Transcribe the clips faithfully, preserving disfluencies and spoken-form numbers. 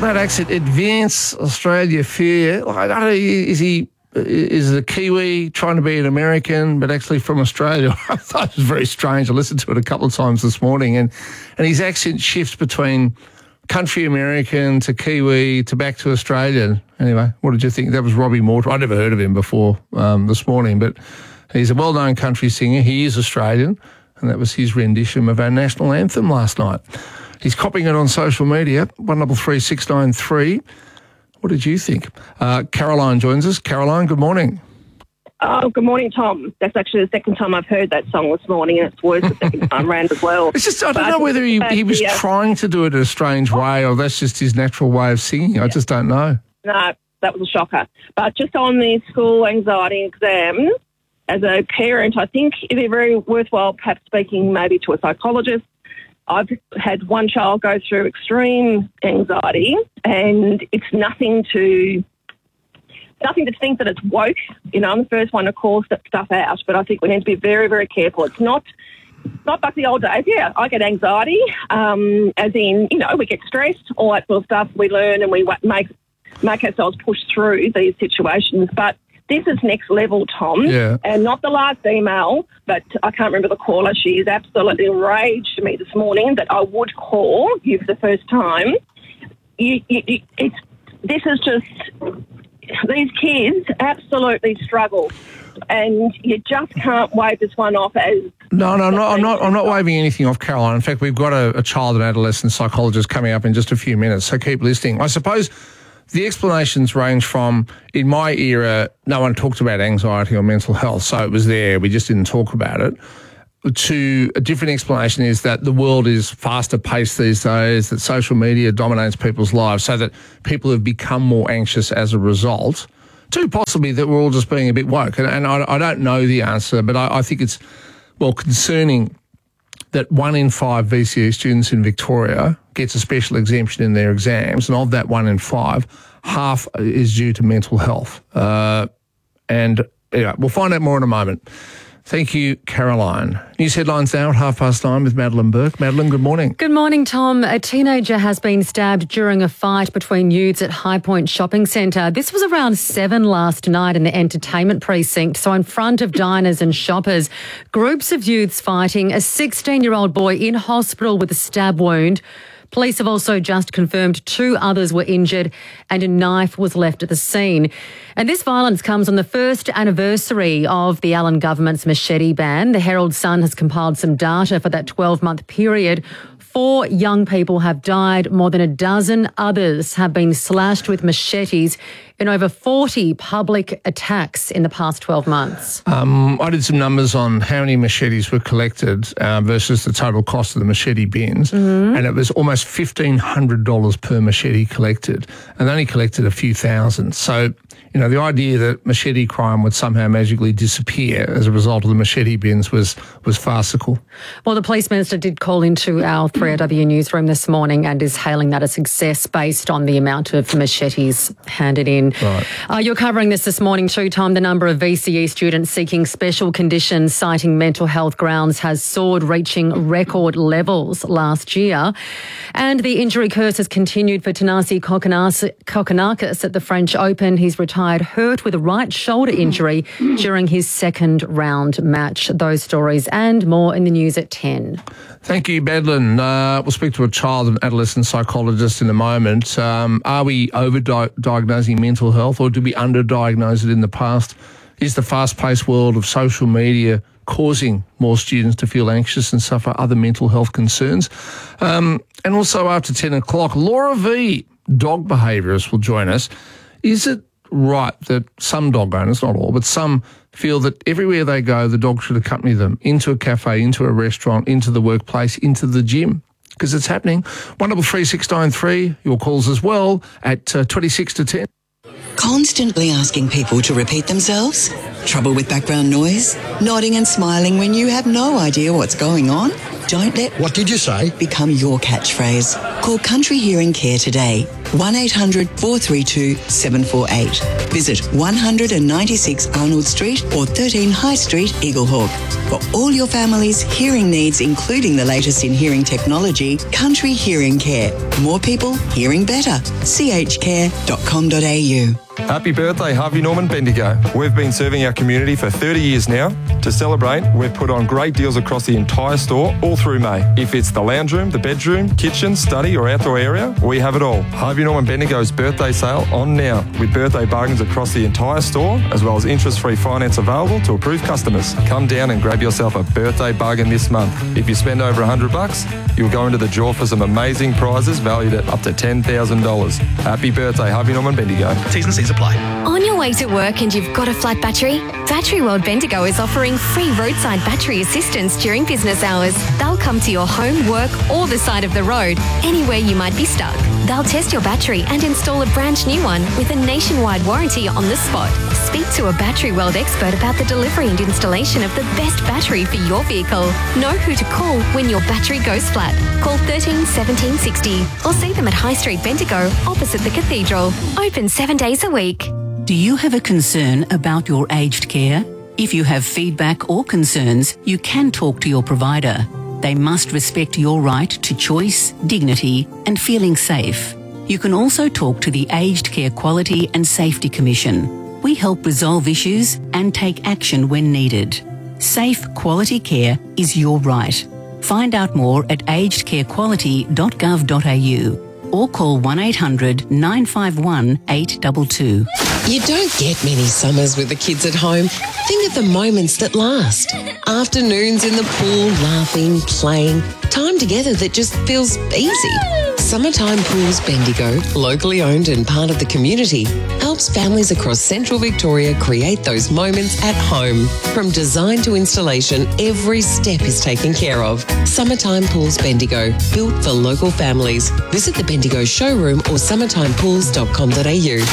that accent, Advance Australia Fair. I don't know, is he is a Kiwi trying to be an American, but actually from Australia? I thought it was very strange. I listened to it a couple of times this morning, and, and his accent shifts between country American to Kiwi to back to Australian. Anyway, what did you think? That was Robbie Mortimer. I'd never heard of him before um, this morning, but he's a well-known country singer. He is Australian, and that was his rendition of our national anthem last night. He's copying it on social media, one double three six nine three. What did you think? Uh, Caroline joins us. Caroline, good morning. Oh, good morning, Tom. That's actually the second time I've heard that song this morning, and it's worse the second time round as well. It's just, I don't but know whether he, he was the, uh, trying to do it in a strange way or that's just his natural way of singing. I just don't know. No, that was a shocker. But just on the school anxiety exams, as a parent, I think it'd be very worthwhile perhaps speaking maybe to a psychologist. I've had one child go through extreme anxiety, and it's nothing to nothing to think that it's woke. You know, I'm the first one to call stuff out, but I think we need to be very, very careful. It's not not like the old days. Yeah, I get anxiety, um, as in, you know, we get stressed, all that sort of stuff. We learn and we wa- make make ourselves push through these situations, but this is next level, Tom, yeah. And not the last email, but I can't remember the caller. She is absolutely enraged to me this morning that I would call you for the first time. You, you, it's this is just, these kids absolutely struggle, and you just can't wave this one off as... No, no, no, I'm not. I'm not waving anything off, Caroline. In fact, we've got a, a child and adolescent psychologist coming up in just a few minutes, so keep listening. I suppose the explanations range from, in my era, no one talked about anxiety or mental health, so it was there, we just didn't talk about it, to a different explanation is that the world is faster paced these days, that social media dominates people's lives, so that people have become more anxious as a result, to possibly that we're all just being a bit woke. And, and I, I don't know the answer, but I, I think it's, well, concerning that one in five V C E students in Victoria gets a special exemption in their exams, and of that one in five, half is due to mental health. Uh, and yeah, we'll find out more in a moment. Thank you, Caroline. News headlines now at half past nine with Madeline Burke. Madeline, good morning. Good morning, Tom. A teenager has been stabbed during a fight between youths at High Point Shopping Centre. This was around seven last night in the entertainment precinct, so in front of diners and shoppers. Groups of youths fighting, a sixteen-year-old boy in hospital with a stab wound. Police have also just confirmed two others were injured and a knife was left at the scene. And this violence comes on the first anniversary of the Allen government's machete ban. The Herald Sun has compiled some data for that twelve-month period. Four young people have died. More than a dozen others have been slashed with machetes in over forty public attacks in the past twelve months. Um, I did some numbers on how many machetes were collected uh, versus the total cost of the machete bins, mm-hmm. and it was almost fifteen hundred dollars per machete collected, and they only collected a few thousand. So, you know, the idea that machete crime would somehow magically disappear as a result of the machete bins was was farcical. Well, the police minister did call into our three R W newsroom this morning and is hailing that a success based on the amount of machetes handed in. Right. Uh, you're covering this this morning too, Tom. The number of V C E students seeking special conditions citing mental health grounds has soared, reaching record levels last year. And the injury curse has continued for Thanasi Kokkinakis at the French Open. He's retired hurt with a right shoulder injury during his second round match. Those stories and more in the news at ten. Thank you, Madeline. Uh, we'll speak to a child and adolescent psychologist in a moment. Um, are we over-diagnosing mental health, or did we underdiagnose it in the past? Is the fast-paced world of social media causing more students to feel anxious and suffer other mental health concerns? Um, and also after ten o'clock, Laura V, dog behaviourist, will join us. Is it right that some dog owners, not all, but some feel that everywhere they go, the dog should accompany them into a cafe, into a restaurant, into the workplace, into the gym? Because it's happening. one double three six nine three, your calls as well at uh, twenty-six to ten. Constantly asking people to repeat themselves? Trouble with background noise? Nodding and smiling when you have no idea what's going on? Don't let What did you say? become your catchphrase. Call Country Hearing Care today. one eight hundred four three two seven four eight. Visit one ninety-six Arnold Street or thirteen High Street, Eaglehawk. For all your family's hearing needs, including the latest in hearing technology, Country Hearing Care. More people hearing better. c h care dot com dot a u. Happy birthday, Harvey Norman Bendigo. We've been serving our community for thirty years now. To celebrate, we've put on great deals across the entire store all through May. If it's the lounge room, the bedroom, kitchen, study or outdoor area, we have it all. Harvey Norman Bendigo's birthday sale on now with birthday bargains across the entire store as well as interest-free finance available to approved customers. Come down and grab yourself a birthday bargain this month. If you spend over one hundred bucks, you'll go into the draw for some amazing prizes valued at up to ten thousand dollars. Happy birthday, Harvey Norman Bendigo. T's and C's apply. On your way to work and you've got a flat battery? Battery World Bendigo is offering free roadside battery assistance during business hours. They'll come to your home, work or the side of the road, anywhere you might be stuck. They'll test your battery and install a brand new one with a nationwide warranty on the spot. Speak to a Battery World expert about the delivery and installation of the best battery for your vehicle. Know who to call when your battery goes flat. Call thirteen seventeen sixty or see them at High Street Bendigo opposite the Cathedral. Open seven days a week. Do you have a concern about your aged care? If you have feedback or concerns, you can talk to your provider. They must respect your right to choice, dignity, and feeling safe. You can also talk to the Aged Care Quality and Safety Commission. We help resolve issues and take action when needed. Safe, quality care is your right. Find out more at aged care quality dot gov dot a u or call one eight hundred nine five one eight two two. You don't get many summers with the kids at home. Think of the moments that last. Afternoons in the pool, laughing, playing. Time together that just feels easy. Summertime Pools Bendigo, locally owned and part of the community, helps families across central Victoria create those moments at home. From design to installation, every step is taken care of. Summertime Pools Bendigo, built for local families. Visit the Bendigo showroom or summertime pools dot com dot a u.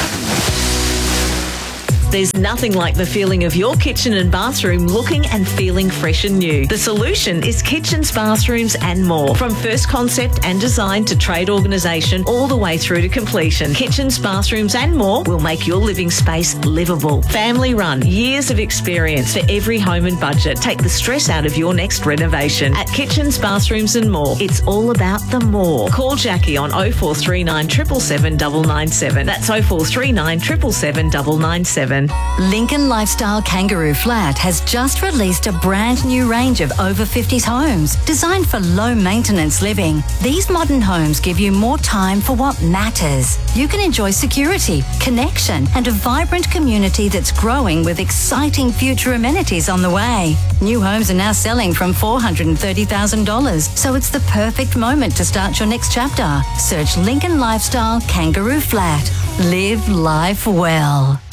There's nothing like the feeling of your kitchen and bathroom looking and feeling fresh and new. The solution is Kitchens, Bathrooms and More. From first concept and design to trade organisation all the way through to completion, Kitchens, Bathrooms and More will make your living space livable. Family run, years of experience for every home and budget. Take the stress out of your next renovation. At Kitchens, Bathrooms and More, it's all about the more. Call Jackie on oh four three nine, seven seven seven, nine nine seven. That's oh four three nine, seven seven seven, nine nine seven. Lincoln Lifestyle Kangaroo Flat has just released a brand new range of over fifties homes designed for low maintenance living. These modern homes give you more time for what matters. You can enjoy security, connection and a vibrant community that's growing with exciting future amenities on the way. New homes are now selling from four hundred thirty thousand dollars, so it's the perfect moment to start your next chapter. Search Lincoln Lifestyle Kangaroo Flat. Live life well.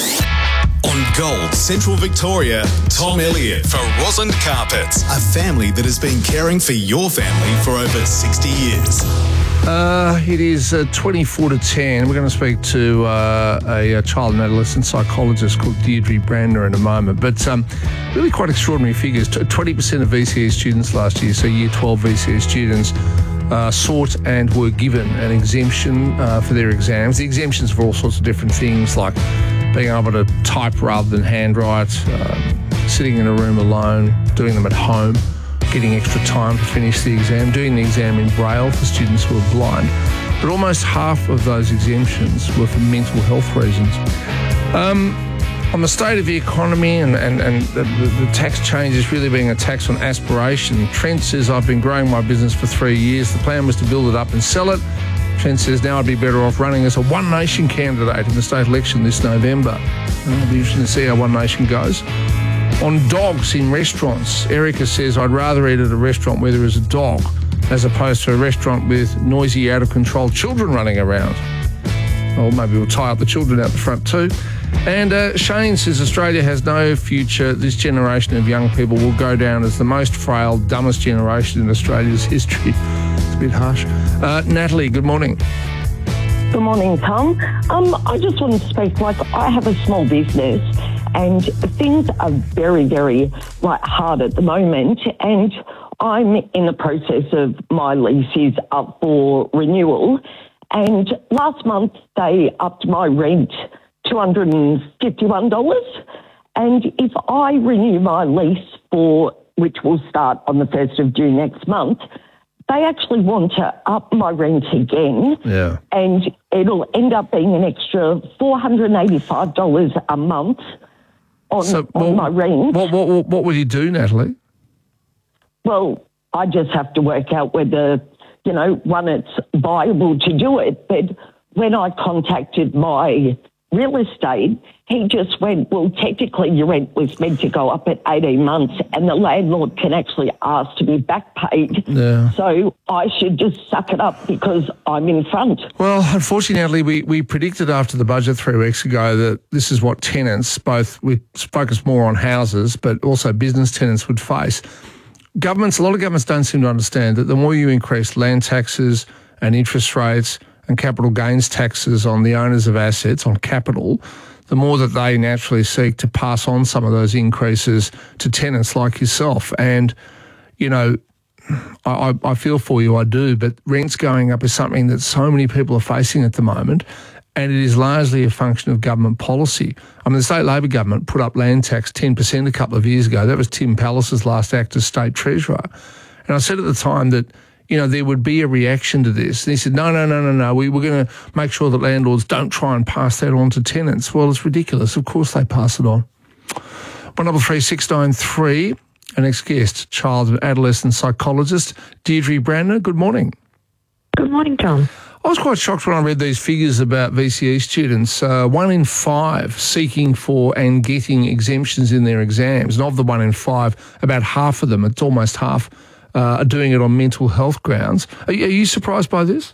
On Gold Central Victoria, Tom Elliott for Roslyn Carpets, a family that has been caring for your family for over sixty years. Uh, it is uh, twenty-four to ten. We're going to speak to uh, a, a child and adolescent psychologist called Deirdre Brandner in a moment. But um, really quite extraordinary figures. twenty percent of V C A students last year, so year twelve V C A students, uh, sought and were given an exemption uh, for their exams. The exemptions for all sorts of different things like being able to type rather than handwrite, um, sitting in a room alone, doing them at home, getting extra time to finish the exam, doing the exam in Braille for students who are blind. But almost half of those exemptions were for mental health reasons. Um, on the state of the economy and, and, and the, the, the tax changes really being a tax on aspiration, Trent says, I've been growing my business for three years. The plan was to build it up and sell it. Trent says, now I'd be better off running as a One Nation candidate in the state election this November. It'll be interesting to see how One Nation goes. On dogs in restaurants, Erica says, I'd rather eat at a restaurant where there is a dog as opposed to a restaurant with noisy, out-of-control children running around. Or maybe we'll tie up the children out the front too. And uh, Shane says, Australia has no future. This generation of young people will go down as the most frail, dumbest generation in Australia's history. It's a bit harsh. Uh, Natalie, good morning. Good morning, Tom. Um, I just wanted to speak, like, I have a small business and things are very, very, like, hard at the moment, and I'm in the process of my lease is up for renewal, And last month they upped my rent two hundred fifty-one dollars. And if I renew my lease for, which will start on the first of June next month, they actually want to up my rent again. Yeah. And it'll end up being an extra four hundred eighty-five dollars a month on, So, on well, my rent. What, what, what, what will you do, Natalie? Well, I just have to work out whether, you know, one, it's viable to do it. But when I contacted my real estate, he just went, well, technically your rent was meant to go up at eighteen months and the landlord can actually ask to be back paid. Yeah. So I should just suck it up because I'm in front. Well, unfortunately, we, we predicted after the budget three weeks ago that this is what tenants, both, we focus more on houses, but also business tenants would face. Governments, a lot of governments don't seem to understand that the more you increase land taxes and interest rates and capital gains taxes on the owners of assets, on capital, the more that they naturally seek to pass on some of those increases to tenants like yourself. And, you know, I, I feel for you, I do, but rents going up is something that so many people are facing at the moment, and it is largely a function of government policy. I mean, the state Labor government put up land tax ten percent a couple of years ago. That was Tim Pallas's last act as state treasurer. And I said at the time that, you know, there would be a reaction to this. And he said, no, no, no, no, no, we, we're going to make sure that landlords don't try and pass that on to tenants. Well, it's ridiculous. Of course they pass it on. one double three six nine three, our next guest, child and adolescent psychologist, Deirdre Brandner. Good morning. Good morning, Tom. I was quite shocked when I read these figures about V C E students. Uh, one in five seeking for and getting exemptions in their exams. And of the one in five, about half of them, it's almost half, uh, are doing it on mental health grounds. Are you, are you surprised by this?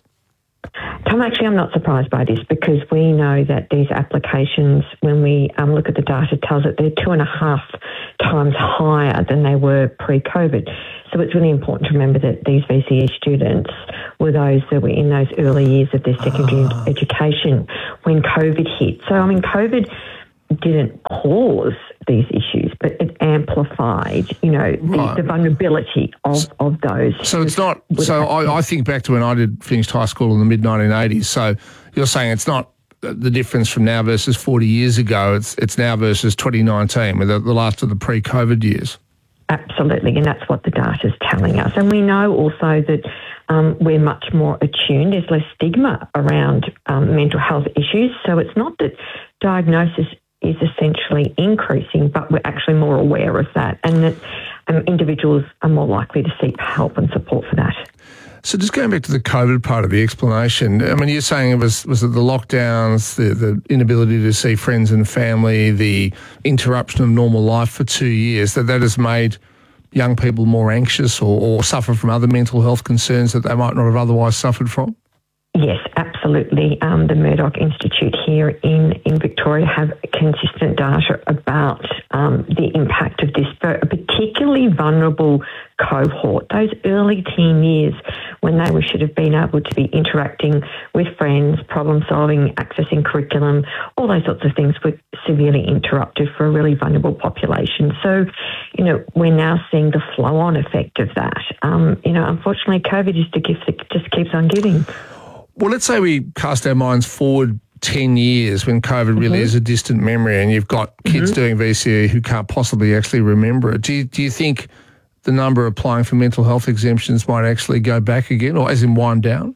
Tom, actually, I'm not surprised by this because we know that these applications, when we um, look at the data, tells that they're two and a half times higher than they were pre-COVID. So it's really important to remember that these V C E students were those that were in those early years of their secondary oh. education when COVID hit. So, I mean, COVID didn't cause these issues, but it amplified, you know, the, right. the vulnerability of, of those. So it's not, so I, I think back to when I did finished high school in the mid nineteen eighties. So you're saying it's not the difference from now versus forty years ago. It's it's now versus twenty nineteen, with the, the last of the pre-COVID years. Absolutely, and that's what the data is telling us. And we know also that um, we're much more attuned. There's less stigma around um, mental health issues. So it's not that diagnosis is essentially increasing, but we're actually more aware of that, and that um, individuals are more likely to seek help and support for that. So just going back to the COVID part of the explanation, I mean, you're saying it was, was it the lockdowns, the, the inability to see friends and family, the interruption of normal life for two years, that that has made young people more anxious or, or suffer from other mental health concerns that they might not have otherwise suffered from? Yes, absolutely. Um, the Murdoch Institute here in, in Victoria have consistent data about um, the impact of this for a particularly vulnerable cohort, those early teen years when they should have been able to be interacting with friends, problem solving, accessing curriculum, all those sorts of things were severely interrupted for a really vulnerable population. So, you know, we're now seeing the flow-on effect of that. Um, you know, unfortunately, COVID is the gift that just keeps on giving. Well, let's say we cast our minds forward ten years when COVID really mm-hmm. is a distant memory and you've got kids mm-hmm. doing V C E who can't possibly actually remember it. Do you, do you think the number applying for mental health exemptions might actually go back again, or as in wind down?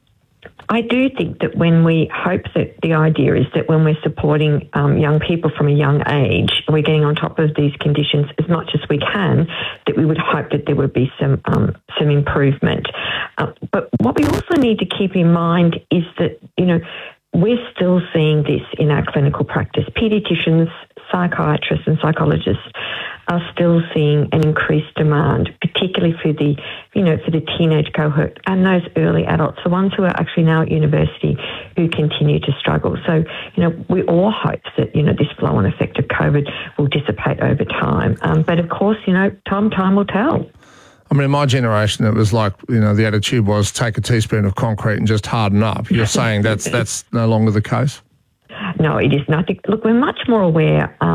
I do think that when we hope that the idea is that when we're supporting um, young people from a young age, we're getting on top of these conditions as much as we can, that we would hope that there would be some um, some improvement. Uh, but what we also need to keep in mind is that, you know, we're still seeing this in our clinical practice. Paediatricians, psychiatrists and psychologists are still seeing an increased demand, particularly for the, you know, for the teenage cohort and those early adults, the ones who are actually now at university who continue to struggle. So, you know, we all hope that, you know, this flow-on effect of COVID will dissipate over time. Um, but of course, you know, time, time will tell. I mean, in my generation, it was like, you know, the attitude was take a teaspoon of concrete and just harden up. You're saying that's that's no longer the case? No, it is not. Look, we're much more aware um,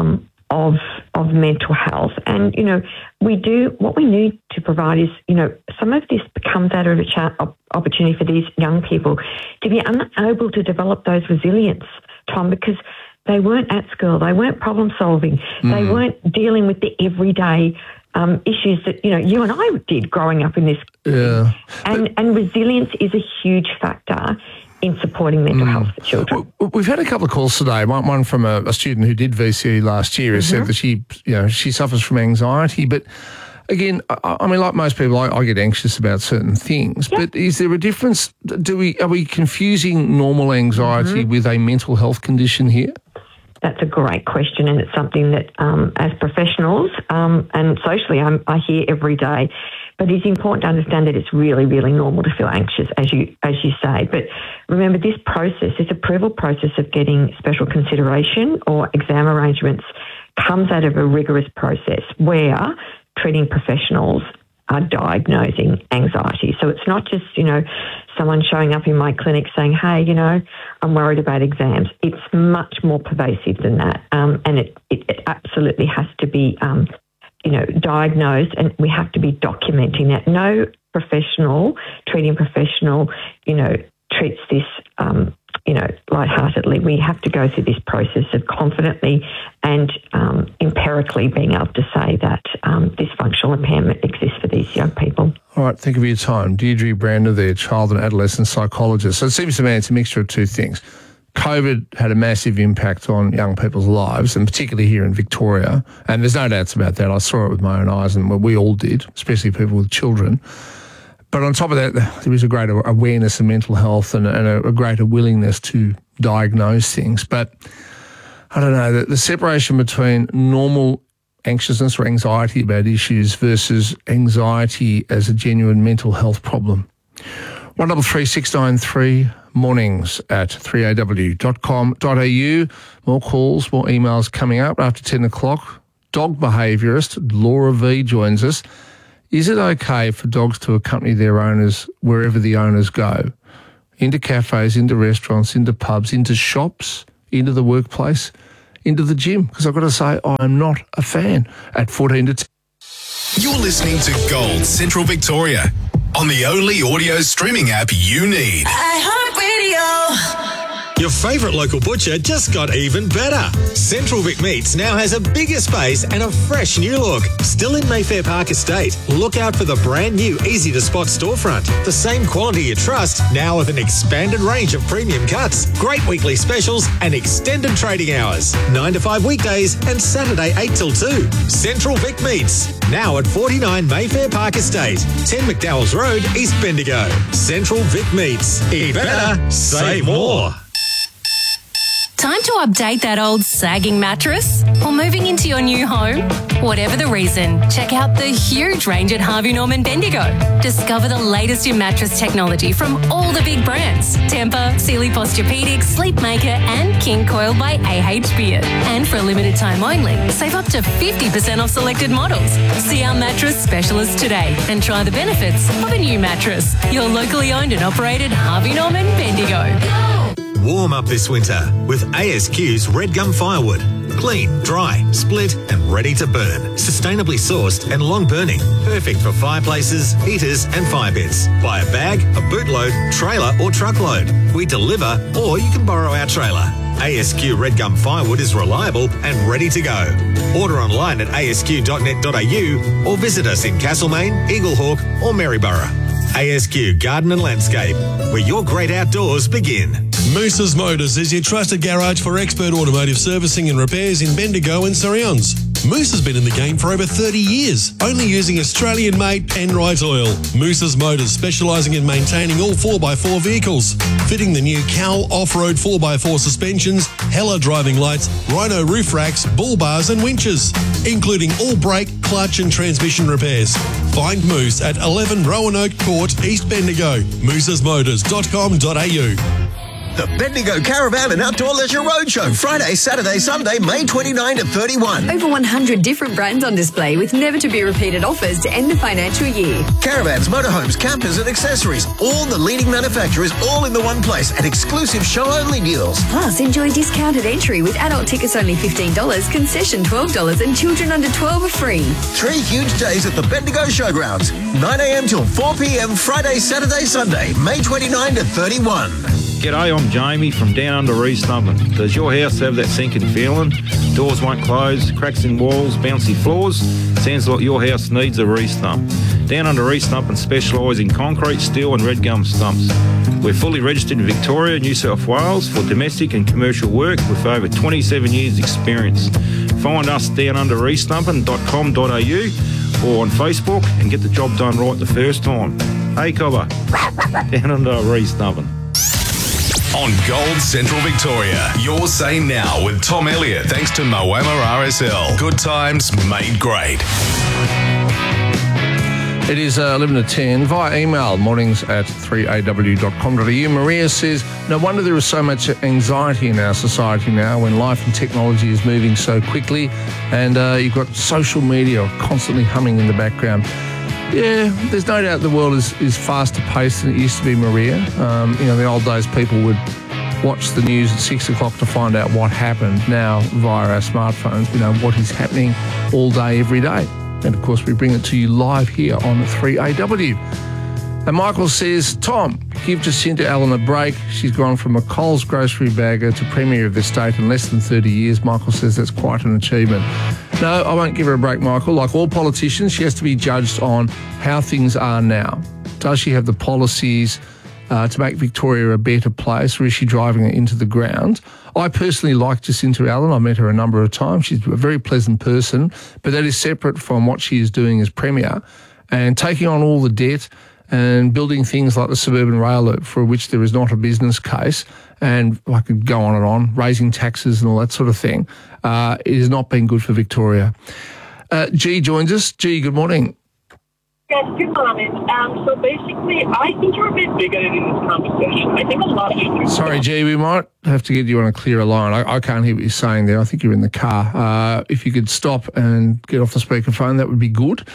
of of mental health. And, you know, we do, what we need to provide is, you know, some of this comes out of a cha- opportunity for these young people to be unable to develop those resilience, Tom, because they weren't at school, they weren't problem solving, mm. they weren't dealing with the everyday um, issues that, you know, you and I did growing up in this. Yeah. And, and resilience is a huge factor in supporting mental mm. health for children. We've had a couple of calls today. One, one from a, a student who did V C E last year who mm-hmm. said that she, you know, she suffers from anxiety. But again, I, I mean, like most people, I, I get anxious about certain things. Yep. But is there a difference? Do we are we confusing normal anxiety mm-hmm. with a mental health condition here? That's a great question, and it's something that, um, as professionals um, and socially, I'm, I hear every day. But it's important to understand that it's really, really normal to feel anxious, as you as you say. But remember, this process, this approval process of getting special consideration or exam arrangements comes out of a rigorous process where treating professionals are diagnosing anxiety. So it's not just, you know, someone showing up in my clinic saying, hey, you know, I'm worried about exams. It's much more pervasive than that. Um, and it, it, it absolutely has to be um, you know, diagnosed, and we have to be documenting that. No professional, treating professional, you know, treats this, um, you know, lightheartedly. We have to go through this process of confidently and um, empirically being able to say that um, dysfunctional impairment exists for these young people. All right, thank you for your time. Deirdre Brander there, child and adolescent psychologist. So it seems to me it's a mixture of two things. COVID had a massive impact on young people's lives, and particularly here in Victoria. And there's no doubts about that. I saw it with my own eyes, and we all did, especially people with children. But on top of that, there is a greater awareness of mental health and, and a, a greater willingness to diagnose things. But I don't know, the, the separation between normal anxiousness or anxiety about issues versus anxiety as a genuine mental health problem. one double three six nine three mornings at three a w dot com dot a u. More calls, more emails coming up after ten o'clock. Dog behaviourist Laura V joins us. Is it okay for dogs to accompany their owners wherever the owners go? Into cafes, into restaurants, into pubs, into shops, into the workplace, into the gym? Because I've got to say, I'm not a fan at fourteen to ten. You're listening to Gold Central Victoria on the only audio streaming app you need. iHeartRadio. Your favourite local butcher just got even better. Central Vic Meats now has a bigger space and a fresh new look. Still in Mayfair Park Estate. Look out for the brand new easy-to-spot storefront. The same quality you trust, now with an expanded range of premium cuts, great weekly specials and extended trading hours. nine to five weekdays and Saturday eight till two. Central Vic Meats, now at forty-nine Mayfair Park Estate, ten McDowell's Road, East Bendigo. Central Vic Meats. Eat better, save more. Time to update that old sagging mattress? Or moving into your new home? Whatever the reason, check out the huge range at Harvey Norman Bendigo. Discover the latest in mattress technology from all the big brands. Tempur, Sealy Posturepedic, Sleepmaker and King Coil by A H Beard. And for a limited time only, save up to fifty percent off selected models. See our mattress specialist today and try the benefits of a new mattress. Your locally owned and operated Harvey Norman Bendigo. Warm up this winter with A S Q's Red Gum Firewood. Clean, dry, split and ready to burn. Sustainably sourced and long burning. Perfect for fireplaces, heaters and fire pits. Buy a bag, a bootload, trailer or truckload. We deliver or you can borrow our trailer. A S Q Red Gum Firewood is reliable and ready to go. Order online at a s q dot net dot a u or visit us in Castlemaine, Eaglehawk or Maryborough. A S Q Garden and Landscape, where your great outdoors begin. Moose's Motors is your trusted garage for expert automotive servicing and repairs in Bendigo and Surryons. Moose has been in the game for over thirty years, only using Australian-made Penrite oil. Moose's Motors, specialising in maintaining all four by four vehicles, fitting the new Cal off-road four by four suspensions, Hella driving lights, Rhino roof racks, bull bars and winches, including all brake, clutch and transmission repairs. Find Moose at eleven Roanoke Court, East Bendigo. mooses motors dot com dot a u. The Bendigo Caravan and Outdoor Leisure Roadshow, Friday, Saturday, Sunday, May twenty-ninth to thirty-first. Over one hundred different brands on display with never-to-be-repeated offers to end the financial year. Caravans, motorhomes, campers and accessories. All the leading manufacturers all in the one place at exclusive show-only deals. Plus, enjoy discounted entry with adult tickets only fifteen dollars, concession twelve dollars and children under twelve are free. Three huge days at the Bendigo Showgrounds. nine a.m. till four p.m. Friday, Saturday, Sunday, May twenty-ninth to thirty-first. G'day, I'm Jamie from Down Under East Stumpin. Does your house have that sinking feeling? Doors won't close, cracks in walls, bouncy floors? Sounds like your house needs a re-stump. Down Under East Stumpin specialise in concrete, steel and red gum stumps. We're fully registered in Victoria, New South Wales for domestic and commercial work with over twenty-seven years experience. Find us down under east stumpin dot com dot a u or on Facebook and get the job done right the first time. Hey Cobber, Down Under East Stumpin. On Gold Central Victoria, your say now with Tom Elliott, thanks to Moama R S L. Good times made great. It is uh, eleven to ten via email, mornings at three a w dot com dot a u. Maria says, no wonder there is so much anxiety in our society now when life and technology is moving so quickly and uh, you've got social media constantly humming in the background. Yeah, there's no doubt the world is, is faster paced than it used to be, Maria. Um, you know, in the old days, people would watch the news at six o'clock to find out what happened. Now, via our smartphones, we know what is happening all day, every day. And, of course, we bring it to you live here on three A W. And Michael says, Tom, give Jacinta Allen a break. She's gone from a Coles grocery bagger to Premier of the state in less than thirty years. Michael says that's quite an achievement. No, I won't give her a break, Michael. Like all politicians, she has to be judged on how things are now. Does she have the policies uh, to make Victoria a better place, or is she driving it into the ground? I personally like Jacinta Allen. I met her a number of times. She's a very pleasant person, but that is separate from what she is doing as Premier and taking on all the debt and building things like the suburban rail loop for which there is not a business case, and I could go on and on, raising taxes and all that sort of thing. Uh, it has not been good for Victoria. Uh, G joins us. G, good morning. Yes, good morning. Um, so basically, I think you're a bit bigoted in this conversation. I think a lot of you... Sorry, G, we might have to get you on a clearer line. I, I can't hear what you're saying there. I think you're in the car. Uh, if you could stop and get off the speakerphone, that would be good.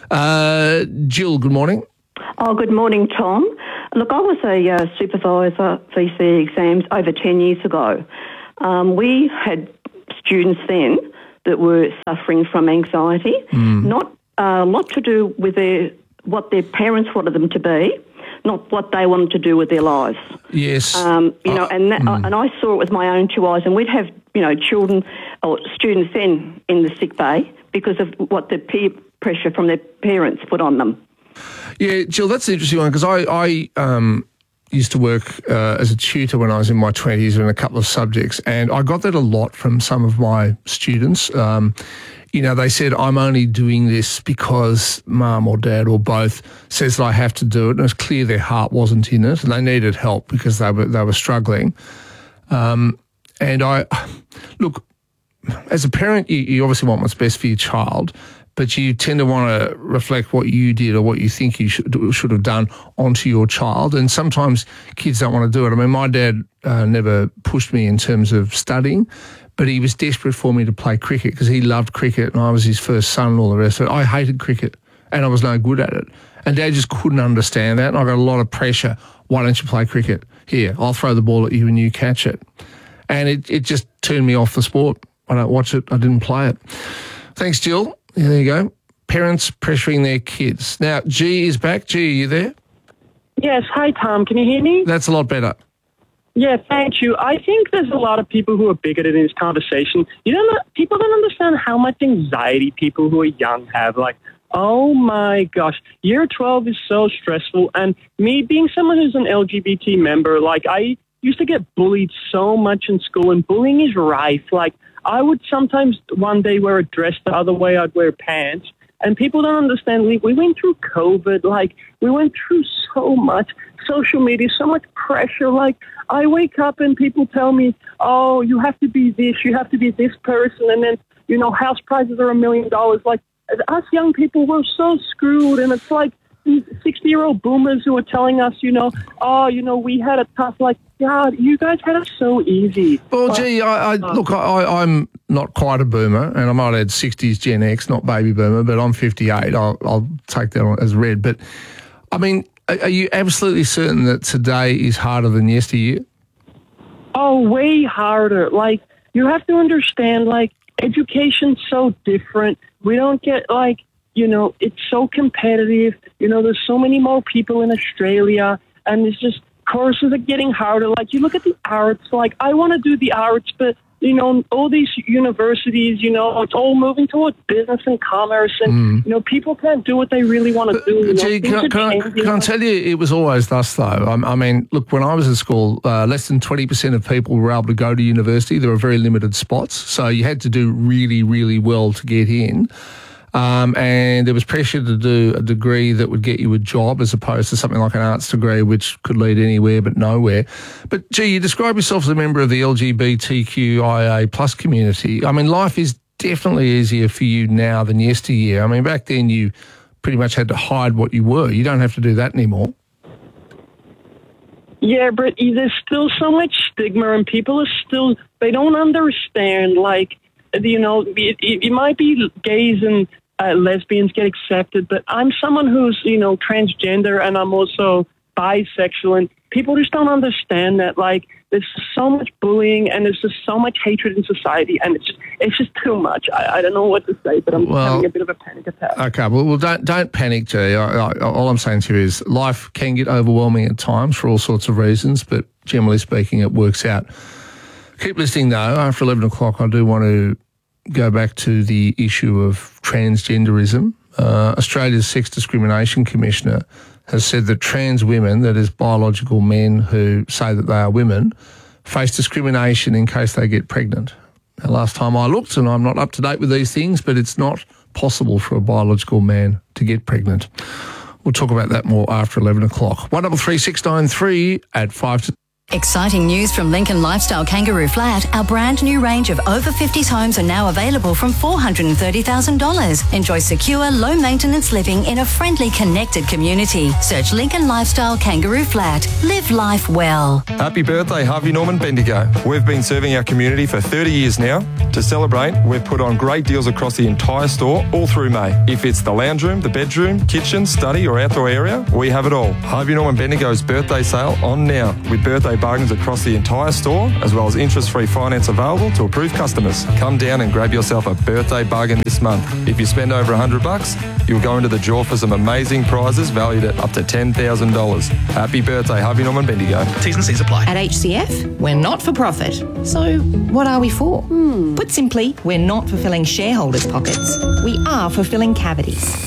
Uh, Jill, good morning. Oh, good morning, Tom. Look, I was a uh, supervisor V C exams over ten years ago. Um, we had students then that were suffering from anxiety, mm. not a uh, lot to do with their what their parents wanted them to be, not what they wanted to do with their lives. Yes. Um, you know, oh, and that, mm. and I saw it with my own two eyes, and we'd have, you know, children or students then in the sick bay because of what the peer pressure from their parents put on them. Yeah, Jill, that's an interesting one because I, I um, used to work uh, as a tutor when I was in my twenties in a couple of subjects, and I got that a lot from some of my students. Um, you know, they said, I'm only doing this because mum or dad or both says that I have to do it, and it's clear their heart wasn't in it, and they needed help because they were they were struggling. Um, and I, look, as a parent, you, you obviously want what's best for your child, but you tend to want to reflect what you did or what you think you should, should have done onto your child. And sometimes kids don't want to do it. I mean, my dad uh, never pushed me in terms of studying, but he was desperate for me to play cricket because he loved cricket and I was his first son and all the rest of it. I hated cricket and I was no good at it. And Dad just couldn't understand that. And I got a lot of pressure. Why don't you play cricket? Here, I'll throw the ball at you and you catch it. And it, it just turned me off the sport. I don't watch it. I didn't play it. Thanks, Jill. Yeah, there you go. Parents pressuring their kids. Now, G is back. G, are you there? Yes. Hi, Tom. Can you hear me? That's a lot better. Yeah, thank you. I think there's a lot of people who are bigoted in this conversation. You don't know, people don't understand how much anxiety people who are young have. Like, oh my gosh, year twelve is so stressful. And me being someone who's an L G B T member, like I used to get bullied so much in school, and bullying is rife. Like, I would sometimes one day wear a dress, the other way I'd wear pants. And people don't understand. We, we went through COVID. Like, we went through so much. Social media, so much pressure. Like, I wake up and people tell me, oh, you have to be this, you have to be this person. And then, you know, house prices are a million dollars. Like, us young people, we're so screwed. And it's like, these sixty-year-old boomers who are telling us, you know, oh, you know, we had it tough. Like, God, you guys had it so easy. Well, But- gee, I, I, look, I, I'm not quite a boomer, and I might add sixties Gen X, not baby boomer, but I'm fifty-eight. I'll, I'll take that as read. But, I mean, are, are you absolutely certain that today is harder than yesteryear? Oh, way harder. Like, you have to understand, like, education's so different. We don't get, like, you know, it's so competitive. You know, there's so many more people in Australia, and it's just, courses are getting harder. Like, you look at the arts, like, I want to do the arts, but, you know, all these universities, you know, it's all moving towards business and commerce, and, Mm. you know, people can't do what they really want to do. You know, Gee, things can, I- are can, I, changing. can I tell you, it was always thus, though. I, I mean, look, when I was in school, uh, less than twenty percent of people were able to go to university. There were very limited spots, so you had to do really, really well to get in. Um, and there was pressure to do a degree that would get you a job as opposed to something like an arts degree, which could lead anywhere but nowhere. But, gee, you describe yourself as a member of the L G B T Q I A plus community. I mean, life is definitely easier for you now than yesteryear. I mean, back then you pretty much had to hide what you were. You don't have to do that anymore. Yeah, but there's still so much stigma, and people are still, they don't understand, like, you know, it, it, it might be gays and uh, lesbians get accepted, but I'm someone who's, you know, transgender, and I'm also bisexual, and people just don't understand that, like, there's so much bullying and there's just so much hatred in society, and it's just it's just too much. I, I don't know what to say, but I'm Well, having a bit of a panic attack. Okay, well, well don't don't panic, G. I, I, all I'm saying to you is life can get overwhelming at times for all sorts of reasons, but generally speaking, it works out. Keep listening, though. After eleven o'clock, I do want to go back to the issue of transgenderism. Uh, Australia's Sex Discrimination Commissioner has said that trans women, that is biological men who say that they are women, face discrimination in case they get pregnant. Now, last time I looked, and I'm not up to date with these things, but it's not possible for a biological man to get pregnant. We'll talk about that more after eleven o'clock. one double three six nine three at five to... Exciting news from Lincoln Lifestyle Kangaroo Flat. Our brand new range of over fifties homes are now available from four hundred thirty thousand dollars. Enjoy secure, low maintenance living in a friendly, connected community. Search Lincoln Lifestyle Kangaroo Flat. Live life well. Happy birthday, Harvey Norman Bendigo. We've been serving our community for thirty years now. To celebrate, we've put on great deals across the entire store all through May. If it's the lounge room, the bedroom, kitchen, study or outdoor area, we have it all. Harvey Norman Bendigo's birthday sale on now with birthday bargains across the entire store, as well as interest-free finance available to approved customers. Come down and grab yourself a birthday bargain this month. If you spend over one hundred bucks, you'll go into the draw for some amazing prizes valued at up to ten thousand dollars. Happy birthday, Harvey Norman Bendigo. T's and C's apply. At H C F, we're not for profit. So what are we for? Hmm. Put simply, we're not fulfilling shareholders' pockets. We are fulfilling cavities.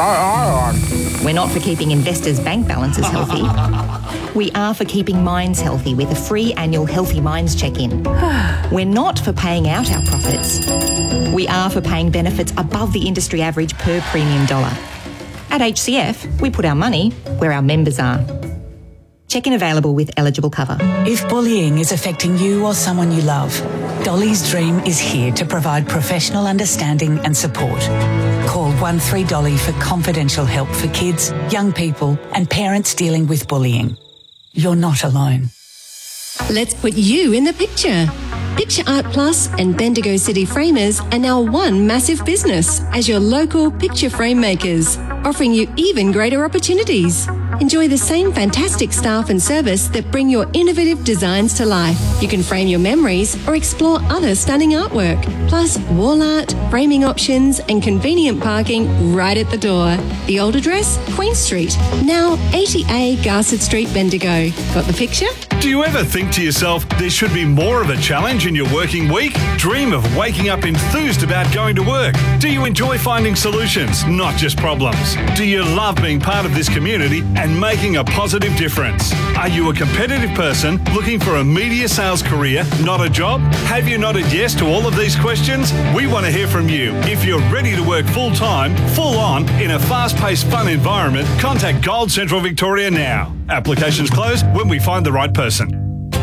We're not for keeping investors' bank balances healthy. We are for keeping minds healthy with a free annual Healthy Minds check-in. We're not for paying out our profits. We are for paying benefits above the industry average per premium dollar. At H C F, we put our money where our members are. Check-in available with eligible cover. If bullying is affecting you or someone you love, Dolly's Dream is here to provide professional understanding and support. Call one three Dolly for confidential help for kids, young people and parents dealing with bullying. You're not alone. Let's put you in the picture. Picture Art Plus and Bendigo City Framers are now one massive business as your local picture frame makers, offering you even greater opportunities. Enjoy the same fantastic staff and service that bring your innovative designs to life. You can frame your memories or explore other stunning artwork, plus wall art, framing options and convenient parking right at the door. The old address, Queen Street, now eighty A Garsett Street, Bendigo. Got the picture? Do you ever think to yourself, there should be more of a challenge in your working week? Dream of waking up enthused about going to work? Do you enjoy finding solutions, not just problems? Do you love being part of this community and making a positive difference? Are you a competitive person looking for a media sales career, not a job? Have you nodded yes to all of these questions? We want to hear from you. If you're ready to work full-time, full-on, in a fast-paced, fun environment, contact Gold Central Victoria now. Applications close when we find the right person.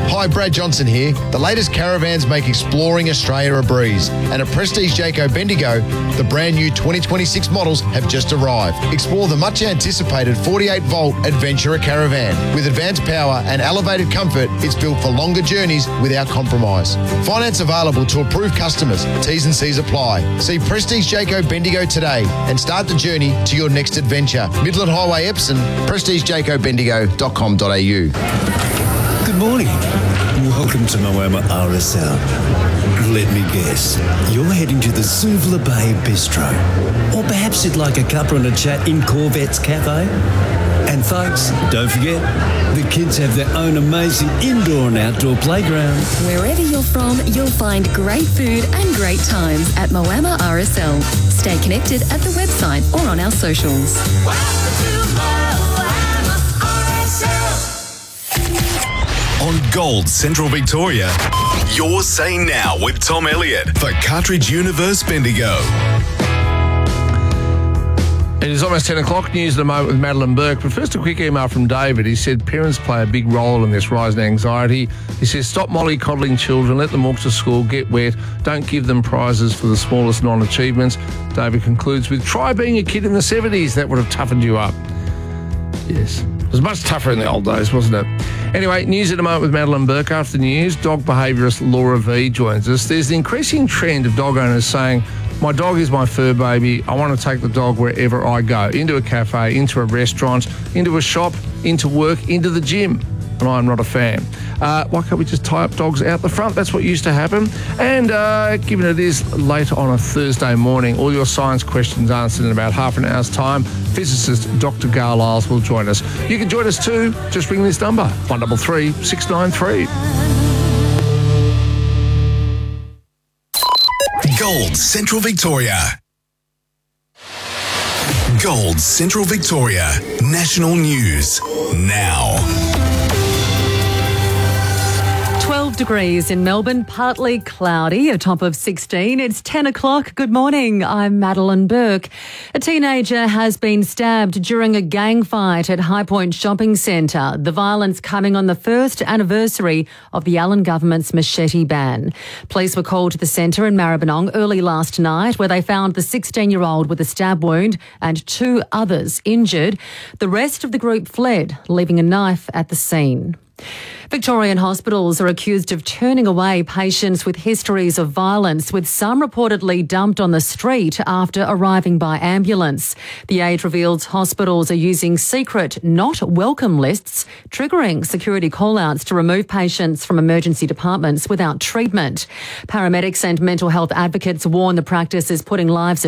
Hi, Brad Johnson here. The latest caravans make exploring Australia a breeze. And at Prestige Jayco Bendigo, the brand new twenty twenty-six models have just arrived. Explore the much anticipated forty-eight volt Adventurer Caravan. With advanced power and elevated comfort, it's built for longer journeys without compromise. Finance available to approved customers. T's and C's apply. See Prestige Jayco Bendigo today and start the journey to your next adventure. Midland Highway, Epsom, prestige jayco bendigo dot com dot a u. Good morning. Welcome to Moama R S L. Let me guess, you're heading to the Suvla Bay Bistro. Or perhaps you'd like a cuppa and a chat in Corvette's Cafe. And folks, don't forget, the kids have their own amazing indoor and outdoor playground. Wherever you're from, you'll find great food and great times at Moama R S L. Stay connected at the website or on our socials. On Gold Central Victoria, you're saying now with Tom Elliott for Cartridge Universe Bendigo. It is almost ten o'clock. News at the moment with Madeline Burke. But first, a quick email from David. He said parents play a big role in this rise in anxiety. He says stop mollycoddling children, let them walk to school, get wet, don't give them prizes for the smallest non-achievements. David concludes with, try being a kid in the seventies. That would have toughened you up. Yes. It was much tougher in the old days, wasn't it? Anyway, news at the moment with Madeline Burke. After the news, dog behaviourist Laura V joins us. There's the increasing trend of dog owners saying, my dog is my fur baby. I want to take the dog wherever I go, into a cafe, into a restaurant, into a shop, into work, into the gym. And I'm not a fan. Uh, why can't we just tie up dogs out the front? That's what used to happen. And uh, given it is late on a Thursday morning, all your science questions answered in about half an hour's time. Physicist Doctor Garlisles will join us. You can join us too. Just ring this number, one double three, six nine three. Gold Central Victoria. Gold Central Victoria. National News now. twelve degrees in Melbourne, partly cloudy, a top of sixteen. It's ten o'clock. Good morning. I'm Madeline Burke. A teenager has been stabbed during a gang fight at High Point Shopping Centre. The violence coming on the first anniversary of the Allen government's machete ban. Police were called to the centre in Maribyrnong early last night, where they found the sixteen-year-old with a stab wound and two others injured. The rest of the group fled, leaving a knife at the scene. Victorian hospitals are accused of turning away patients with histories of violence, with some reportedly dumped on the street after arriving by ambulance. The Age reveals hospitals are using secret not welcome lists, triggering security call-outs to remove patients from emergency departments without treatment. Paramedics and mental health advocates warn the practice is putting lives